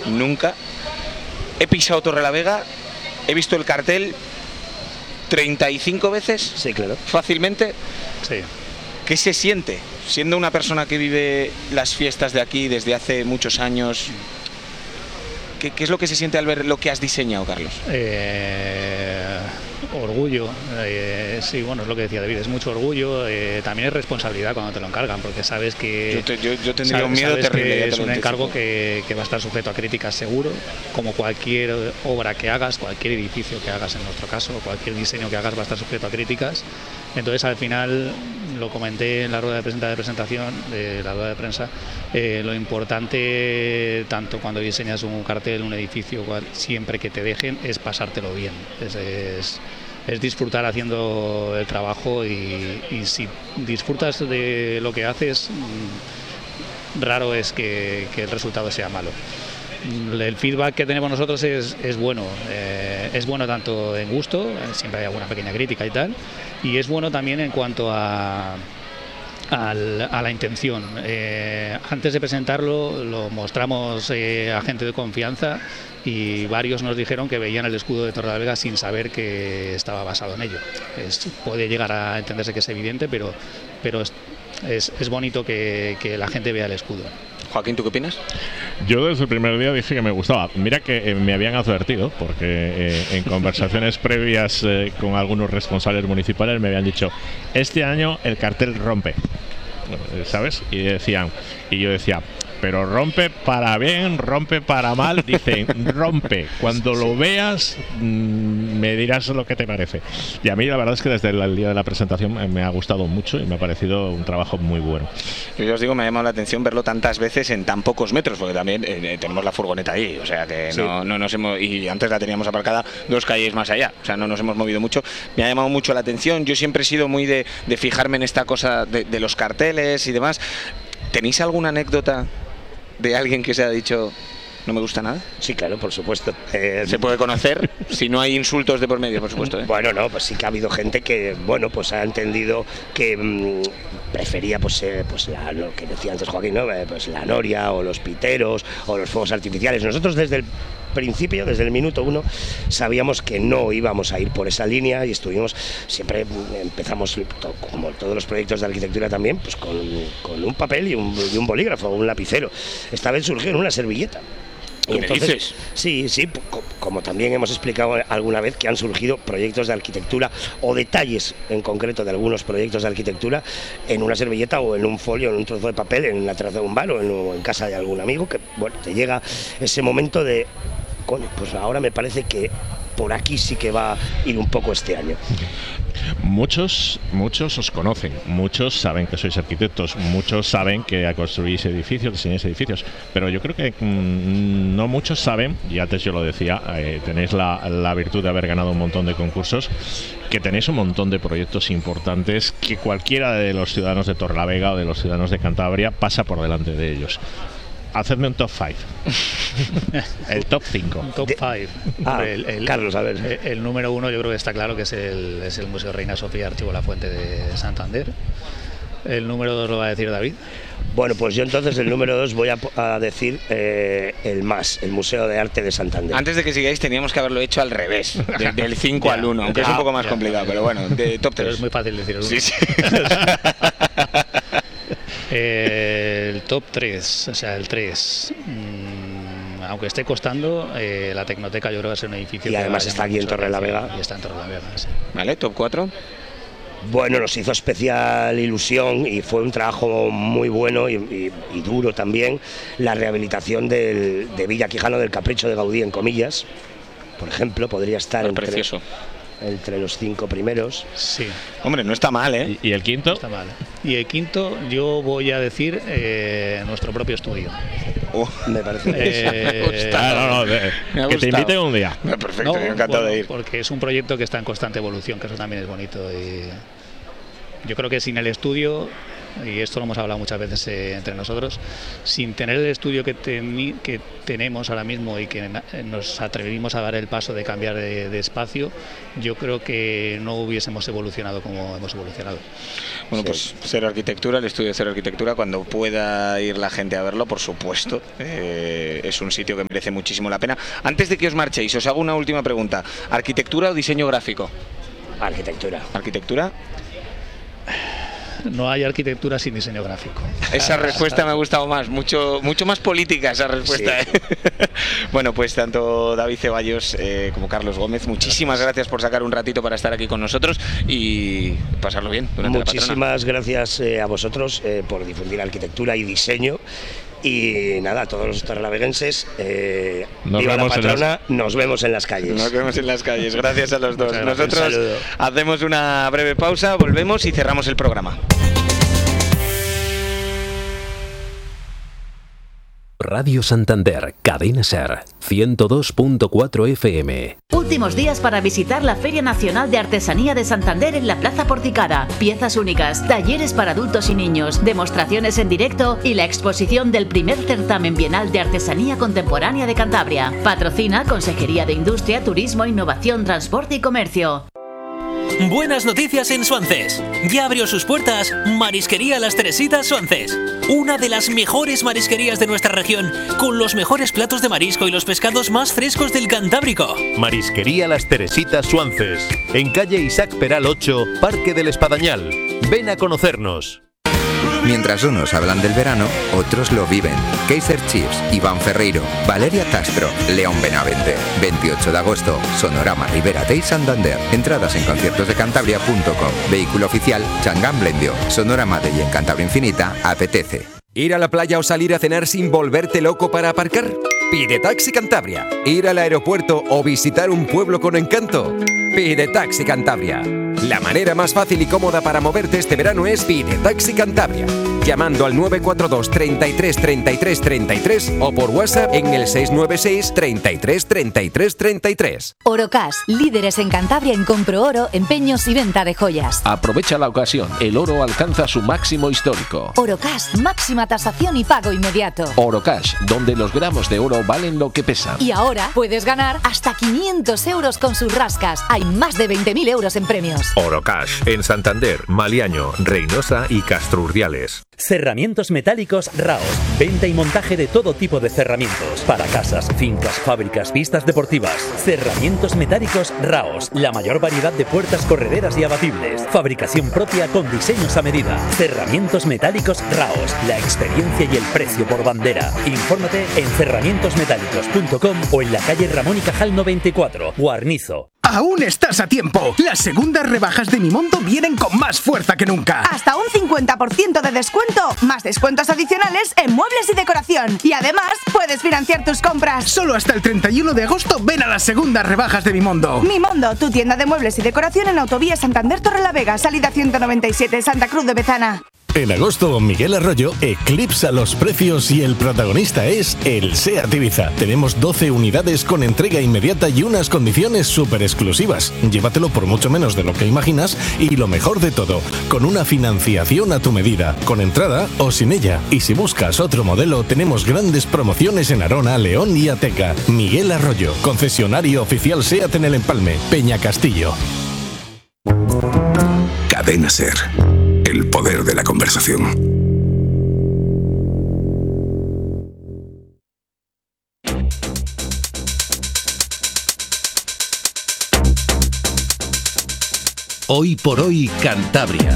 nunca. He pisado Torrelavega, he visto el cartel 35 veces. Sí, claro. Fácilmente. Sí. ¿Qué se siente siendo una persona que vive las fiestas de aquí desde hace muchos años? ¿Qué es lo que se siente al ver lo que has diseñado, Carlos? Orgullo, sí, bueno, es lo que decía David, es mucho orgullo, también es responsabilidad cuando te lo encargan, porque sabes que... Yo tendría un miedo terrible. Es un encargo que va a estar sujeto a críticas seguro, como cualquier obra que hagas, cualquier edificio que hagas en nuestro caso, cualquier diseño que hagas va a estar sujeto a críticas. Entonces al final, lo comenté en la rueda de presentación, de la rueda de prensa, lo importante, tanto cuando diseñas un cartel, un edificio, siempre que te dejen, es pasártelo bien, es disfrutar haciendo el trabajo y si disfrutas de lo que haces, raro es que el resultado sea malo. El feedback que tenemos nosotros es bueno, tanto en gusto, siempre hay alguna pequeña crítica y tal, y es bueno también en cuanto a la intención. Antes de presentarlo lo mostramos a gente de confianza y varios nos dijeron que veían el escudo de Torrelavega sin saber que estaba basado en ello. Puede llegar a entenderse que es evidente, pero es bonito que la gente vea el escudo. Joaquín, ¿tú qué opinas? Yo desde el primer día dije que me gustaba. Mira que me habían advertido, porque en conversaciones previas con algunos responsables municipales me habían dicho: este año el cartel rompe, ¿sabes? Y yo decía, pero rompe para bien, rompe para mal. Dicen, rompe. Cuando lo veas, me dirás lo que te parece. Y a mí la verdad es que desde el día de la presentación me ha gustado mucho y me ha parecido un trabajo muy bueno. Yo ya os digo, me ha llamado la atención verlo tantas veces en tan pocos metros, porque también tenemos la furgoneta ahí, o sea que sí. no nos hemos, y antes la teníamos aparcada 2 calles más allá, o sea, no nos hemos movido mucho. Me ha llamado mucho la atención. Yo siempre he sido muy de fijarme en esta cosa de los carteles y demás. ¿Tenéis alguna anécdota de alguien que se ha dicho no me gusta nada? Sí, claro, por supuesto. Se puede conocer si no hay insultos de por medio, por supuesto. Bueno, no, pues sí que ha habido gente que, bueno, pues ha entendido que prefería lo que decía antes Joaquín, ¿no? Pues la noria o los piteros o los fuegos artificiales. Nosotros desde el principio, desde el minuto 1, sabíamos que no íbamos a ir por esa línea y siempre empezamos, como todos los proyectos de arquitectura también, pues con un papel y un bolígrafo, un lapicero. Esta vez surgió en una servilleta. ¿Qué entonces, dices? Sí, como también hemos explicado alguna vez que han surgido proyectos de arquitectura o detalles en concreto de algunos proyectos de arquitectura en una servilleta o en un folio, en un trozo de papel, en la terraza de un bar o en casa de algún amigo, que bueno, te llega ese momento de, pues ahora me parece que por aquí sí que va a ir un poco este año. Muchos os conocen, muchos saben que sois arquitectos, muchos saben que construís edificios, diseñáis edificios, pero yo creo que no muchos saben, y antes yo lo decía, tenéis la virtud de haber ganado un montón de concursos, que tenéis un montón de proyectos importantes que cualquiera de los ciudadanos de Torrelavega o de los ciudadanos de Cantabria pasa por delante de ellos. Hacedme un top 5. El top 5. Un top 5. Carlos, a ver. El número 1 yo creo que está claro que es el Museo Reina Sofía Archivo La Fuente de Santander. El número 2 lo va a decir David. Bueno, pues yo entonces el número 2 voy a decir el Museo de Arte de Santander. Antes de que sigáis teníamos que haberlo hecho al revés, del 5 al 1, aunque es un poco más complicado, pero bueno, de top 3. Pero es muy fácil decir el 1. Sí. El top 3, o sea, el 3, aunque esté costando, la Tecnoteca yo creo que va a ser un edificio y además está aquí en Torrelavega. Y está en Torrelavega, sí. Vale, top 4. Bueno, nos hizo especial ilusión y fue un trabajo muy bueno y duro también la rehabilitación de Villa Quijano del Capricho de Gaudí en Comillas, por ejemplo, podría estar entre los 5 primeros. Sí. Hombre, no está mal, ¿eh? ¿Y el quinto? No está mal. Y el quinto, yo voy a decir nuestro propio estudio. Me parece que te inviten un día. Perfecto, me encantado de ir. Porque es un proyecto que está en constante evolución, que eso también es bonito. Y yo creo que sin el estudio y esto lo hemos hablado muchas veces entre nosotros, sin tener el estudio que tenemos ahora mismo y que nos atrevimos a dar el paso de cambiar de espacio, yo creo que no hubiésemos evolucionado como hemos evolucionado. Bueno, pues Cero Arquitectura, el estudio de Cero Arquitectura, cuando pueda ir la gente a verlo, por supuesto, es un sitio que merece muchísimo la pena. Antes de que os marchéis, os hago una última pregunta. ¿Arquitectura o diseño gráfico? Arquitectura. ¿Arquitectura? No hay arquitectura sin diseño gráfico. Esa respuesta me ha gustado más, mucho más política esa respuesta. Sí. Bueno, pues tanto David Ceballos como Carlos Gómez, muchísimas gracias por sacar un ratito para estar aquí con nosotros y pasarlo bien durante la patrona. Muchísimas gracias a vosotros por difundir arquitectura y diseño. Y nada, a todos los torrelaveguenses, viva la patrona, nos vemos en las calles. Nos vemos en las calles, gracias a los dos. Nosotros hacemos una breve pausa, volvemos y cerramos el programa. Radio Santander, Cadena Ser, 102.4 FM. Últimos días para visitar la Feria Nacional de Artesanía de Santander en la Plaza Porticada. Piezas únicas, talleres para adultos y niños, demostraciones en directo y la exposición del primer certamen bienal de artesanía contemporánea de Cantabria. Patrocina Consejería de Industria, Turismo, Innovación, Transporte y Comercio. Buenas noticias en Suances. Ya abrió sus puertas Marisquería Las Teresitas Suances. Una de las mejores marisquerías de nuestra región, con los mejores platos de marisco y los pescados más frescos del Cantábrico. Marisquería Las Teresitas Suances. En calle Isaac Peral 8, Parque del Espadañal. Ven a conocernos. Mientras unos hablan del verano, otros lo viven. Kaiser Chiefs, Iván Ferreiro, Valeria Castro, León Benavente. 28 de agosto, Sonorama Ribera Day Santander. Entradas en conciertosdecantabria.com. Vehículo oficial, Changán Blendio. Sonorama Day en Cantabria Infinita, apetece. ¿Ir a la playa o salir a cenar sin volverte loco para aparcar? Pide Taxi Cantabria. ¿Ir al aeropuerto o visitar un pueblo con encanto? Pide Taxi Cantabria. La manera más fácil y cómoda para moverte este verano es Pide Taxi Cantabria, llamando al 942 33 33 33 o por WhatsApp en el 696 33 33 33. Orocash, líderes en Cantabria en compro oro, empeños y venta de joyas. Aprovecha la ocasión, el oro alcanza su máximo histórico. Orocash, máxima tasación y pago inmediato. Orocash, donde los gramos de oro valen lo que pesan. Y ahora puedes ganar hasta 500 euros con sus rascas. Hay más de 20.000 euros en premios. Orocash, en Santander, Maliaño, Reynosa y Castro Urdiales. Cerramientos metálicos Raos. Venta y montaje de todo tipo de cerramientos. Para casas, fincas, fábricas, pistas deportivas. Cerramientos metálicos Raos. La mayor variedad de puertas correderas y abatibles. Fabricación propia con diseños a medida. Cerramientos metálicos Raos. La experiencia y el precio por bandera. Infórmate en cerramientosmetálicos.com o en la calle Ramón y Cajal 94, Guarnizo. Aún estás a tiempo. Las segundas rebajas de Mimondo vienen con más fuerza que nunca. Hasta un 50% de descuento, más descuentos adicionales en muebles y decoración. Y además, puedes financiar tus compras. Solo hasta el 31 de agosto ven a las segundas rebajas de Mimondo. Mimondo, tu tienda de muebles y decoración en Autovía Santander Torrelavega, salida 197, Santa Cruz de Bezana. En agosto, Miguel Arroyo eclipsa los precios y el protagonista es el SEAT Ibiza. Tenemos 12 unidades con entrega inmediata y unas condiciones súper exclusivas. Llévatelo por mucho menos de lo que imaginas y lo mejor de todo, con una financiación a tu medida, con entrada o sin ella. Y si buscas otro modelo, tenemos grandes promociones en Arona, León y Ateca. Miguel Arroyo, concesionario oficial SEAT en El Empalme, Peña Castillo. Cadena Ser. El poder de la conversación. Hoy por hoy, Cantabria.